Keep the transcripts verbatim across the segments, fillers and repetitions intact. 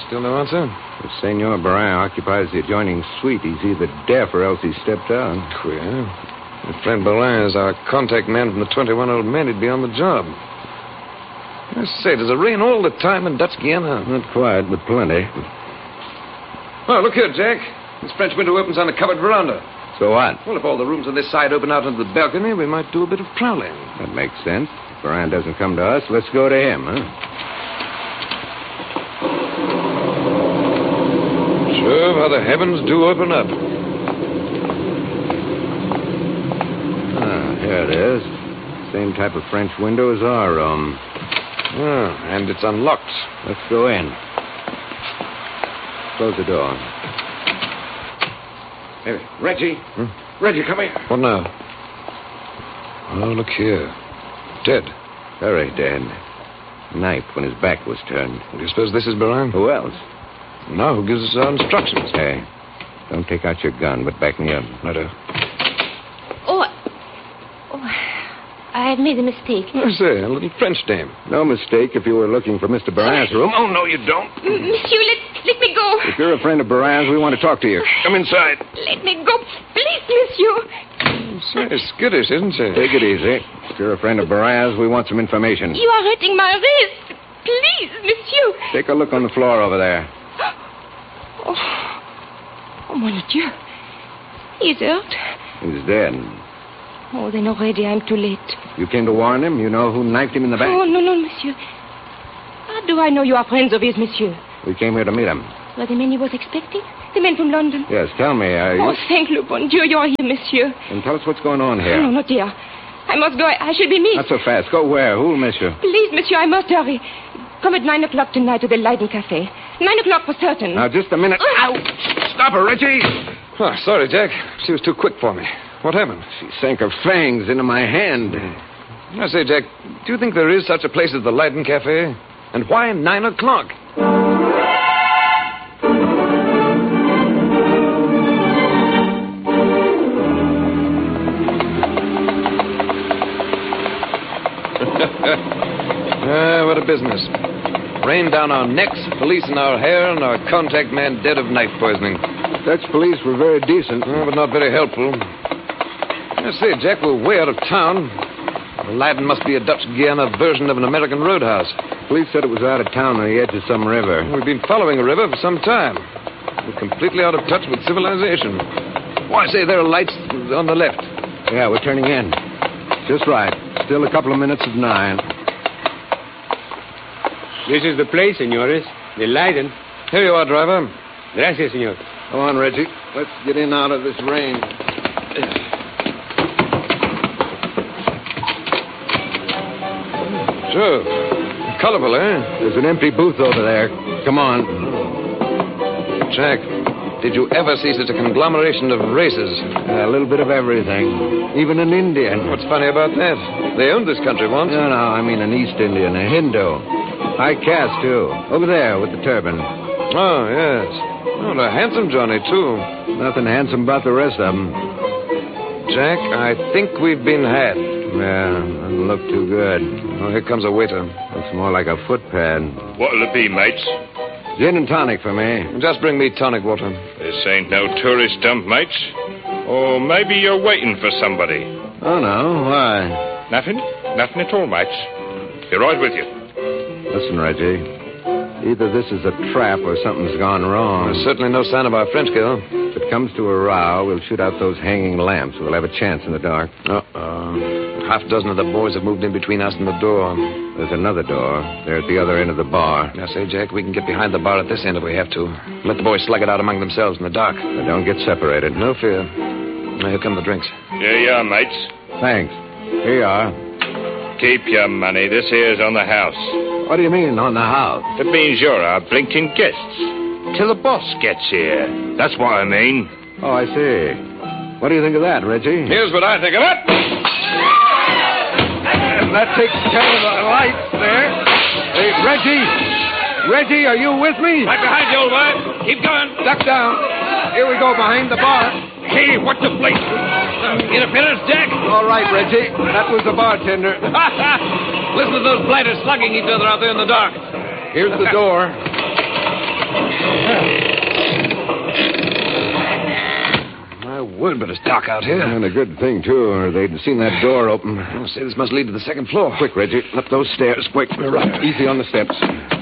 Still no answer? If Senor Baran occupies the adjoining suite, he's either deaf or else he's stepped out. Queer. If friend Baran is our contact man from the twenty-one Old Man, he'd be on the job. I say, does it rain all the time in Dutch Guiana? Not quite, but plenty. Oh, look here, Jack. This French window opens on a covered veranda. So what? Well, if all the rooms on this side open out into the balcony, we might do a bit of prowling. That makes sense. If Baran doesn't come to us, let's go to him, huh? Sure, how the heavens do open up. Ah, here it is. Same type of French window as our room. Ah, and it's unlocked. Let's go in. Close the door. Hey, Reggie. Hmm? Reggie, come here. What now? Oh, look here. Dead. Very dead. Knifed when his back was turned. Do you suppose this is Baran? Who else? Now, who gives us our instructions? Hey, don't take out your gun, but back me up. Righto. Oh, oh, I have made a mistake. I say, a little French dame. No mistake if you were looking for Mister Baran's room. Oh, no, you don't. M- Monsieur, let, let me go. If you're a friend of Baran's, we want to talk to you. Come inside. Let me go, please, Monsieur. Say, skittish, isn't she? Take it easy. If you're a friend of Baran's, we want some information. You are hurting my wrist. Please, Monsieur. Take a look on the floor over there. Oh, oh, mon Dieu. He's hurt. He's dead. Oh, then already I'm too late. You came to warn him? You know who knifed him in the back? Oh, no, no, Monsieur. How do I know you are friends of his, Monsieur? We came here to meet him. Were the men he was expecting? The men from London? Yes, tell me, are you... Oh, thank le bon Dieu, you are here, Monsieur. And tell us what's going on here. Oh, no, not here. I must go. I, I shall be missed. Not so fast. Go where? Who'll miss you? Please, Monsieur, I must hurry. Come at nine o'clock tonight to the Leiden Cafe. Nine o'clock for certain. Now, just a minute. Ow! Stop her, Reggie! Oh, sorry, Jack. She was too quick for me. What happened? She sank her fangs into my hand. I say, Jack, do you think there is such a place as the Leiden Cafe? And why nine o'clock? Ah, what a business. Rain down our necks, police in our hair, and our contact man dead of knife poisoning. Dutch police were very decent. Oh, but not very helpful. I say, Jack, we're way out of town. The Leiden must be a Dutch Guiana version of an American roadhouse. Police said it was out of town on the edge of some river. We've been following a river for some time. We're completely out of touch with civilization. Why, say, there are lights on the left. Yeah, we're turning in. Just right. Still a couple of minutes of nine. This is the place, senores. The Leiden. Here you are, driver. Gracias, senor. Go on, Reggie. Let's get in out of this rain. Sure. Colorful, eh? There's an empty booth over there. Come on. Jack, did you ever see such a conglomeration of races? Uh, a little bit of everything. Even an Indian. What's funny about that? They owned this country once. No, no, I mean an East Indian, a Hindu. High caste, too. Over there with the turban. Oh, yes. Oh, a handsome Johnny, too. Nothing handsome about the rest of them. Jack, I think we've been had. Yeah, doesn't look too good. Oh, here comes a waiter. Looks more like a footpad. What'll it be, mates? Gin and tonic for me. Just bring me tonic water. This ain't no tourist dump, mates. Or maybe you're waiting for somebody. Oh, no. Why? Nothing? Nothing at all, mates. Be right with you. Listen, Reggie. Either this is a trap or something's gone wrong. There's certainly no sign of our French girl. If it comes to a row, we'll shoot out those hanging lamps. We'll have a chance in the dark. Uh-oh. Half a dozen of the boys have moved in between us and the door. There's another door. They're at the other end of the bar. Now, say, Jack, we can get behind the bar at this end if we have to. Let the boys slug it out among themselves in the dark. But don't get separated. No fear. Now, here come the drinks. Here you are, mates. Thanks. Here you are. Keep your money. This here's on the house. What do you mean, on the house? It means you're our blinking guests. Till the boss gets here. That's what I mean. Oh, I see. What do you think of that, Reggie? Here's what I think of it. That takes care of the lights there. Hey, Reggie! Reggie, are you with me? Right behind you, old boy. Keep going. Duck down. Here we go, behind the bar. Hey, what the place? Uh, interference, Jack? All right, Reggie. That was the bartender. Listen to those blighters slugging each other out there in the dark. Here's the door. My word, but it's dark out here. And a good thing, too, or they'd seen that door open. I'll say this must lead to the second floor. Quick, Reggie. Up those stairs, quick. Right. Easy on the steps.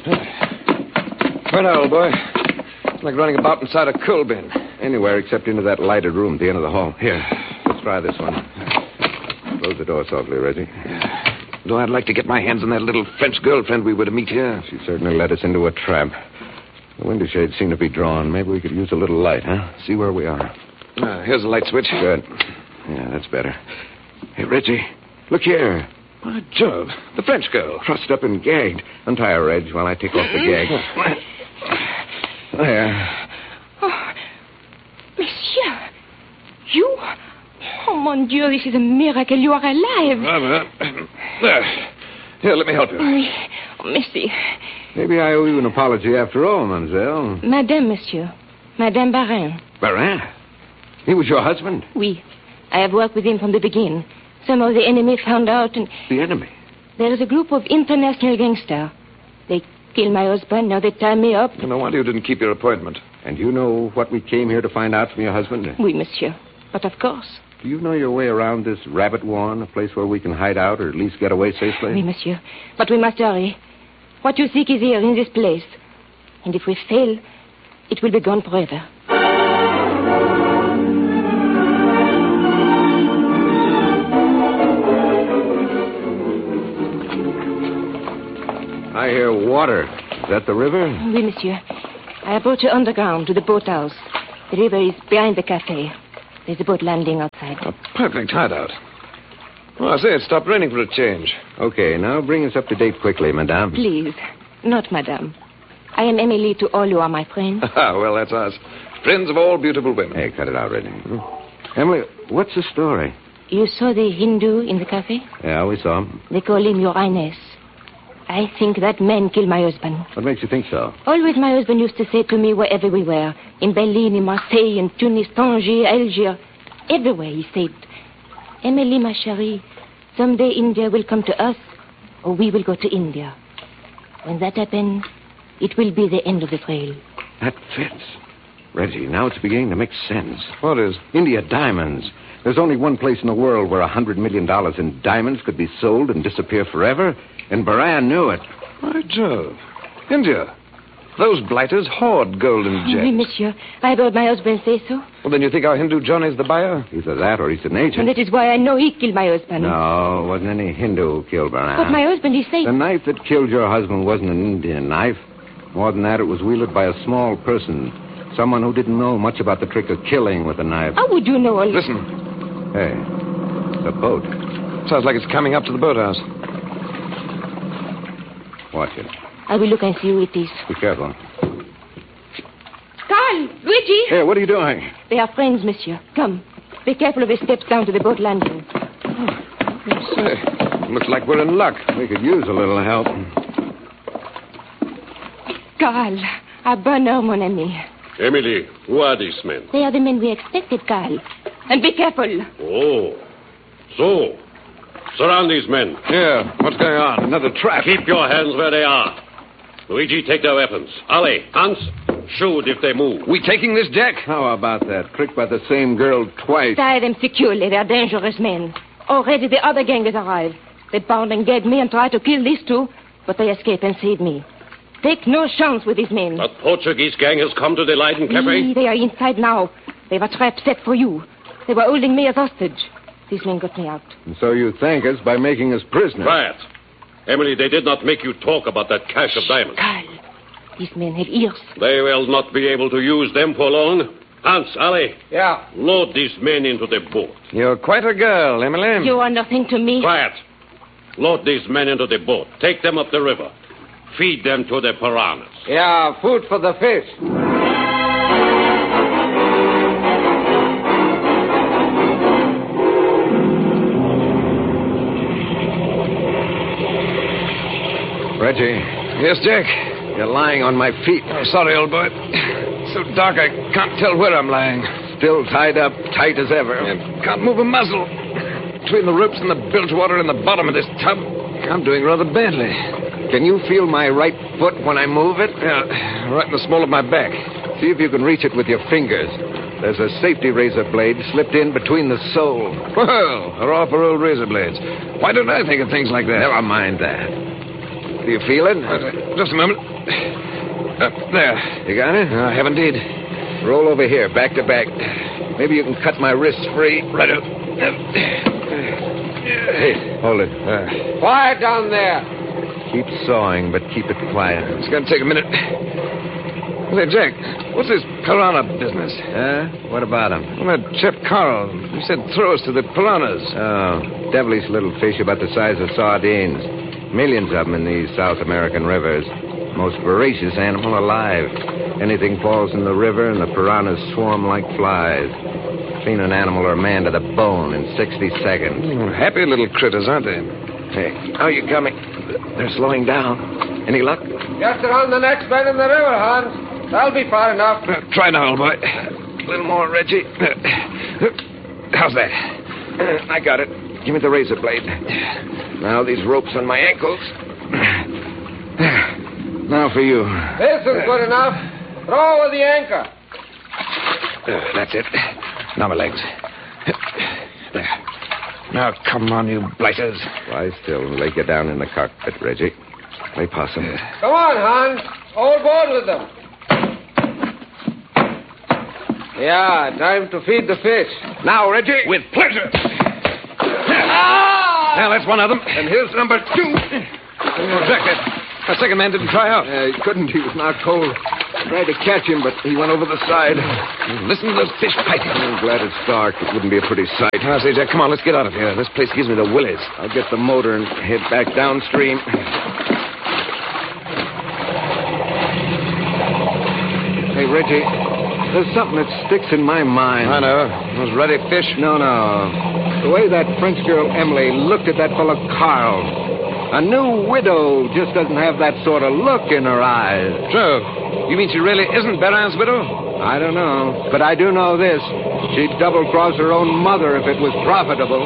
Where now, old boy? It's like running about inside a coal bin. Anywhere except into that lighted room at the end of the hall. Here, let's try this one. Close the door softly, Reggie. Though I'd like to get my hands on that little French girlfriend we were to meet here. She certainly led us into a trap. The window shades seem to be drawn. Maybe we could use a little light, huh? See where we are. Ah, here's the light switch. Good. Yeah, that's better. Hey, Reggie, look here. By Jove, the French girl. Trussed up and gagged. Untie her, Reg, while I take off the gag. There. Oh, monsieur, you? Oh, mon Dieu, this is a miracle. You are alive. Uh, there. Here, let me help you. Oui. Oh, merci. Maybe I owe you an apology after all, mademoiselle. Madame, monsieur. Madame Barin. Barin? He was your husband? Oui. I have worked with him from the beginning. Some of the enemy found out, and The enemy? there is a group of international gangsters. They killed my husband. Now they tie me up. No wonder you didn't keep your appointment. And you know what we came here to find out from your husband? Oui, monsieur. But of course. Do you know your way around this rabbit warren, a place where we can hide out or at least get away safely? Oui, monsieur. But we must hurry. What you seek is here, in this place. And if we fail, it will be gone forever. I hear water. Is that the river? Oui, monsieur. I have brought you underground to the boathouse. The river is behind the cafe. There's a boat landing outside. A perfect hideout. Oh, I say, it stopped raining for a change. Okay, now bring us up to date quickly, madame. Please, not madame. I am Emily to all you are my friends. Ah, well, that's us. Friends of all beautiful women. Hey, cut it out, Reggie. Emily, what's the story? You saw the Hindu in the cafe? Yeah, we saw him. They call him Your Highness. I think that man killed my husband. What makes you think so? Always my husband used to say to me wherever we were, in Berlin, in Marseille, in Tunis, Tangier, Algiers, everywhere he said, Emily, ma chérie, someday India will come to us, or we will go to India. When that happens, it will be the end of the trail. That fits. Reggie, now it's beginning to make sense. What is? India diamonds. There's only one place in the world where a hundred million dollars in diamonds could be sold and disappear forever, and Baran knew it. By Jove. India. Those blighters hoard gold and Oui, gems. monsieur. I heard my husband say so. Well, then you think our Hindu Johnny's the buyer? Either that or he's an agent. And that is why I know he killed my husband. No, it wasn't any Hindu who killed Baran. But my husband, he said... The knife that killed your husband wasn't an Indian knife. More than that, it was wielded by a small person. Someone who didn't know much about the trick of killing with a knife. How would you know all... Listen. Hey, the boat. Sounds like it's coming up to the boathouse. Watch it. I will look and see who it is. Be careful. Carl! Luigi! Hey, what are you doing? They are friends, monsieur. Come. Be careful of the steps down to the boat landing. Say, looks like we're in luck. We could use a little help. Carl, a bonheur, mon ami. Emily, who are these men? They are the men we expected, Carl. And be careful. Oh. So, surround these men. Here, what's going on? Another trap. Keep your hands where they are. Luigi, take their weapons. Ali, Hans, shoot if they move. We taking this, Jack? How about that? Tricked by the same girl twice. Tie them securely. They are dangerous men. Already the other gang has arrived. They bound and gagged me and tried to kill these two, but they escaped and saved me. Take no chance with these men. That Portuguese gang has come to the Leiden Cafe? Oui, they are inside now. They have a trap set for you. They were holding me as hostage. These men got me out. And so you thank us by making us prisoners. Quiet. Emily, they did not make you talk about that cache of diamonds. Carl, these men have ears. They will not be able to use them for long. Hans, Ali. Yeah. Load these men into the boat. You're quite a girl, Emily. You are nothing to me. Quiet. Load these men into the boat. Take them up the river. Feed them to the piranhas. Yeah, food for the fish. Reggie, Yes, Jack? you're lying on my feet. Oh, sorry, old boy. So dark I can't tell where I'm lying. Still tied up tight as ever. I can't move a muscle. Between the ropes and the bilgewater in the bottom of this tub, I'm doing rather badly. Can you feel my right foot when I move it? Yeah, right in the small of my back. See if you can reach it with your fingers. There's a safety razor blade slipped in between the sole. Well, they're all for old razor blades. Why don't I think of things like that? Never mind that. Do you feel it? Uh, just a moment. Uh, there. You got it? I have indeed. Roll over here, back to back. Maybe you can cut my wrists free. Right up. Hey, hold it. Uh, Quiet down there. Keep sawing, but keep it quiet. it's going to take a minute. Say, Jack, what's this piranha business? Huh? What about him? Well, that chap Carl, he said throw us to the piranhas. Oh, devilish little fish about the size of sardines. Millions of them in these South American rivers. Most voracious animal alive. Anything falls in the river and the piranhas swarm like flies. Clean an animal or a man to the bone in sixty seconds. Mm, happy little critters, aren't they? Hey, how are you coming? They're slowing down. Any luck? Just around the next bend in the river, Hans. That'll be far enough. Uh, try now, old boy. A little more, Reggie. Uh, how's that? Uh, I got it. Give me the razor blade. Now these ropes on my ankles. Now for you. This is good enough. Throw over the anchor. Uh, that's it. Now my legs. There. Now, come on, you blighters. Lie still and lay you down in the cockpit, Reggie. Play possum. Come on, Hans. Hold board with them. Yeah, time to feed the fish. Now, Reggie. With pleasure. Ah! Now, that's one of them. And here's number two. Oh, Jack, that, that second man didn't try out. Uh, he couldn't. He was knocked cold. Tried to catch him, but he went over the side. Listen to those fish piping. I'm glad it's dark. It wouldn't be a pretty sight. I say, Jack, come on, let's get out of here. This place gives me the willies. I'll get the motor and head back downstream. Hey, Reggie, there's something that sticks in my mind. I know. Those ruddy fish. No, no. The way that French girl Emily looked at that fellow Carl. A new widow just doesn't have that sort of look in her eyes. So, you mean she really isn't Barin's widow? I don't know. But I do know this. She'd double-cross her own mother if it was profitable.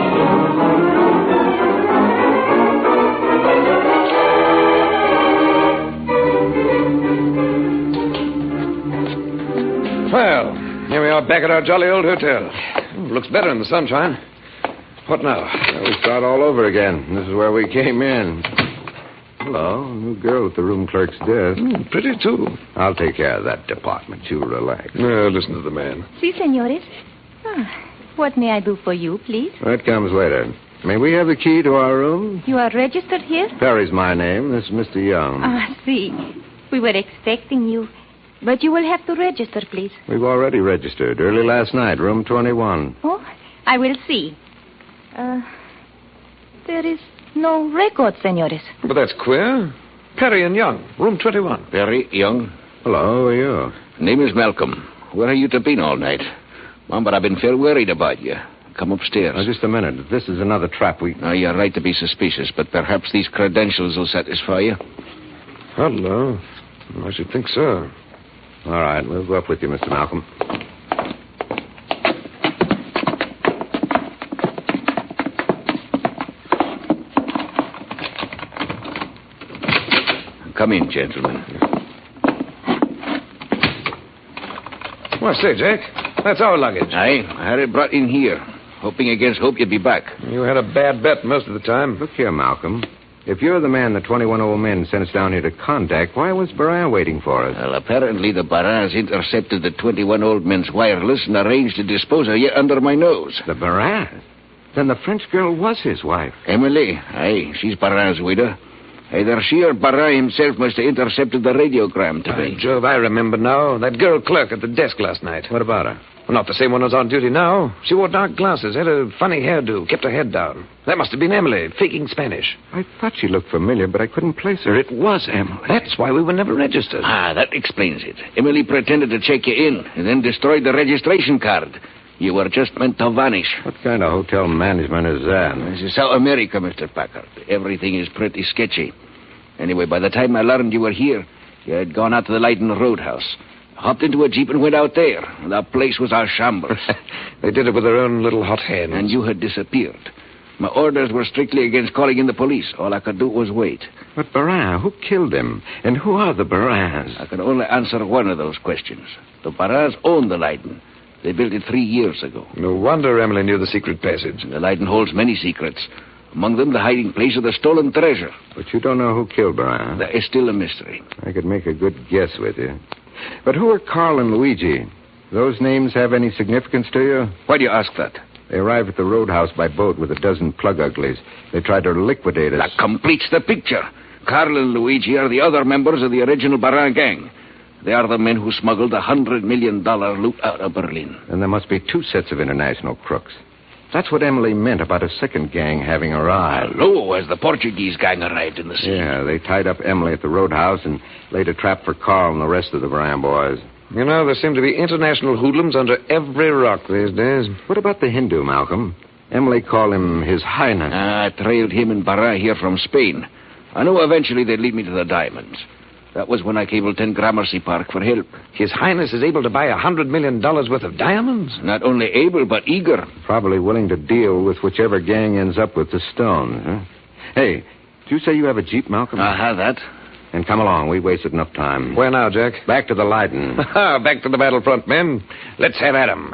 Well, here we are back at our jolly old hotel. Looks better in the sunshine. What now? Well, we start all over again. This is where we came in. Hello, a new girl at the room clerk's desk. Mm, pretty, too. I'll take care of that department. You relax. No, listen to the man. Si, senores. Ah, what may I do for you, please? That comes later. May we have the key to our room? You are registered here? Perry's my name. This is Mister Young. Ah, si. We were expecting you. But you will have to register, please. We've already registered. Early last night, room twenty-one. Oh, I will see. Uh, there is no record, senores. But that's queer. Perry and Young, room twenty-one. Perry, Young. Hello, how are you? Name is Malcolm. Where have you to been all night? Mom, but I've been fair worried about you. Come upstairs. Oh, just a minute. This is another trap we... Now, you're right to be suspicious, but perhaps these credentials will satisfy you. Hello. I should think so. All right, we'll go up with you, Mister Malcolm. Come in, gentlemen. Well, say, Jack, that's our luggage. Aye, I had it brought in here, hoping against hope you'd be back. You had a bad bet most of the time. Look here, Malcolm. If you're the man the twenty-one old men sent us down here to contact, why was Barin waiting for us? Well, apparently the Barins intercepted the twenty-one old men's wireless and arranged to dispose of you under my nose. The Barin? Then the French girl was his wife. Emily? Aye, she's Barin's widow. Either she or Barin himself must have intercepted the radiogram today. By Jove, I remember now. That girl clerk at the desk last night. What about her? Well, not the same one who's on duty now. She wore dark glasses, had a funny hairdo, kept her head down. That must have been Emily, faking Spanish. I thought she looked familiar, but I couldn't place her. It was Emily. That's why we were never registered. Ah, that explains it. Emily pretended to check you in and then destroyed the registration card. You were just meant to vanish. What kind of hotel management is that? This is South America, Mister Packard. Everything is pretty sketchy. Anyway, by the time I learned you were here, you had gone out to the Leiden Roadhouse. Hopped into a jeep and went out there. The place was a shambles. They did it with their own little hot hands. And you had disappeared. My orders were strictly against calling in the police. All I could do was wait. But Barin, who killed him? And who are the Barins? I can only answer one of those questions. The Barins own the Leiden. They built it three years ago. No wonder Emily knew the secret passage. The Leiden holds many secrets. Among them, the hiding place of the stolen treasure. But you don't know who killed Barin. That is still a mystery. I could make a good guess with you. But who are Carl and Luigi? Those names have any significance to you? Why do you ask that? They arrived at the roadhouse by boat with a dozen plug uglies. They tried to liquidate us. That completes the picture. Carl and Luigi are the other members of the original Barin gang. They are the men who smuggled a hundred million dollar loot out of Berlin. And there must be two sets of international crooks. That's what Emily meant about a second gang having arrived. Hello, as the Portuguese gang arrived in the scene. Yeah, they tied up Emily at the roadhouse and laid a trap for Carl and the rest of the Barin boys. You know, there seem to be international hoodlums under every rock these days. What about the Hindu, Malcolm? Emily called him His Highness. Ah, I trailed him and Barin here from Spain. I knew eventually they'd lead me to the diamonds. That was when I cabled ten Gramercy Park for help. His Highness is able to buy a hundred million dollars worth of diamonds? Not only able, but eager. Probably willing to deal with whichever gang ends up with the stone. Huh? Hey, did you say you have a Jeep, Malcolm? I have that. And come along. We wasted enough time. Where now, Jack? Back to the Leiden. Back to the battlefront, men. Let's have at 'em.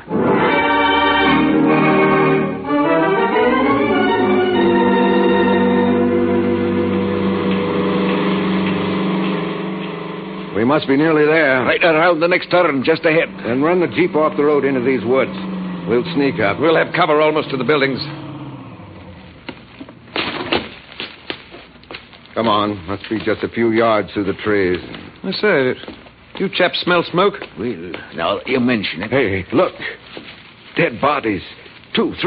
We must be nearly there. Right around the next turn, just ahead. Then run the Jeep off the road into these woods. We'll sneak up. We'll have cover almost to the buildings. Come on. Must be just a few yards through the trees. I say, you chaps smell smoke? Well, now you mention it. Hey, look. Dead bodies. Two, three.